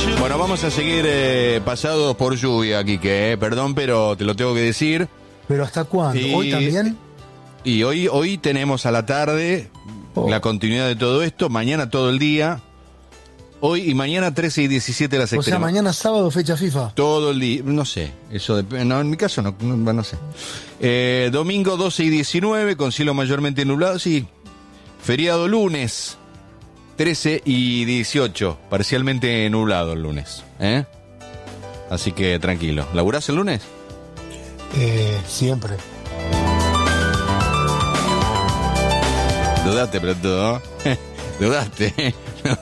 Bueno, vamos a seguir pasados por lluvia, Quique, perdón, pero te lo tengo que decir. ¿Pero hasta cuándo? ¿Hoy también? Y hoy tenemos a la tarde la continuidad de todo esto, mañana todo el día. Hoy y mañana 13 y 17 las extremas. O sea, mañana sábado fecha FIFA. Todo el día, no sé, eso depende, no, en mi caso no sé. Domingo 12 y 19 con cielo mayormente nublado, sí. Feriado lunes 13 y 18, parcialmente nublado el lunes, ¿eh? Así que tranquilo. ¿Laburás el lunes? Siempre. Dudaste, pero todo. Dudaste.